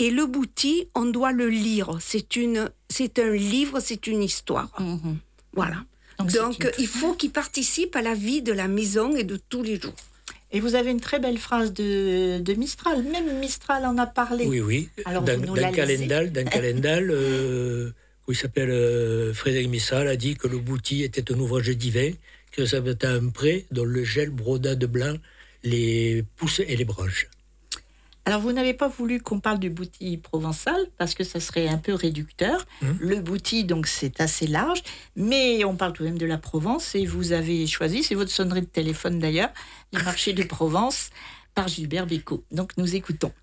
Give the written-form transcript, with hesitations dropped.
Et le bouti, on doit le lire. C'est un livre, c'est une histoire. Voilà. Donc il faut qu'il participe à la vie de la maison et de tous les jours. Et vous avez une très belle phrase de Mistral. Même Mistral en a parlé. Oui. Alors, dans Calendal, où il s'appelle Frédéric Mistral, a dit que le bouti était un ouvrage divin, que ça avait un pré dont le gel broda de blanc les pousses et les branches. Alors, vous n'avez pas voulu qu'on parle du bouti provençal, parce que ça serait un peu réducteur. Le bouti, donc, c'est assez large, mais on parle tout de même de la Provence, et vous avez choisi, c'est votre sonnerie de téléphone d'ailleurs, Les marchés de Provence, par Gilbert Bécaud. Donc, nous écoutons.